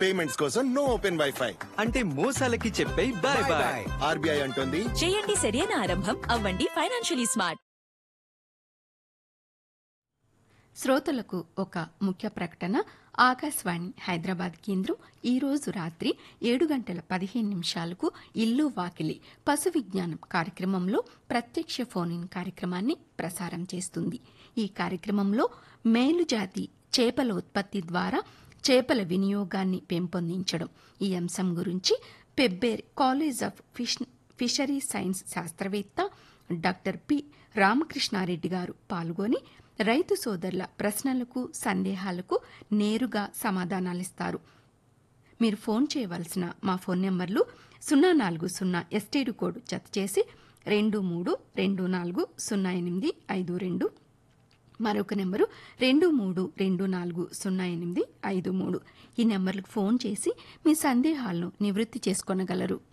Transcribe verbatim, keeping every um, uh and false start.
Payments కోసం no open wifi. అంటే మోసాలకి చెప్పే బాయ్ బాయ్. ఆర్బీఐ అంటుంది, చేయండి సరైన ఆరంభం, అవ్వండి ఫైనాన్షియలీ స్మార్ట్. శ్రోతలకు ఒక ముఖ్య ప్రకటన. ఆకాశవాణి హైదరాబాద్ కేంద్రం ఈరోజు రాత్రి ఏడు గంటల పదిహేను నిమిషాలకు ఇల్లు వాకిలి పశు విజ్ఞానం కార్యక్రమంలో ప్రత్యక్ష ఫోన్ ఇన్ కార్యక్రమాన్ని ప్రసారం చేస్తుంది. ఈ కార్యక్రమంలో మేలుజాతి చేపల ఉత్పత్తి ద్వారా చేపల వినియోగాన్ని పెంపొందించడం ఈ అంశం గురించి Pebbair college of fish fishery science శాస్త్రవేత్త డాక్టర్ పి రామకృష్ణారెడ్డి గారు పాల్గొని రైతు సోదరుల ప్రశ్నలకు సందేహాలకు నేరుగా సమాధానాలిస్తారు. మీరు ఫోన్ చేయవలసిన మా ఫోన్ నెంబర్లు సున్నా నాలుగు సున్నా ఎస్టీడీ కోడ్ జత చేసి రెండు మూడు రెండు నాలుగు సున్నా ఎనిమిది ఐదు రెండు, మరొక నెంబరు రెండు మూడు రెండు నాలుగు సున్నా ఎనిమిది ఐదు మూడు. ఈ నెంబర్లకు ఫోన్ చేసి మీ సందేహాలను నివృత్తి చేసుకొనగలరు.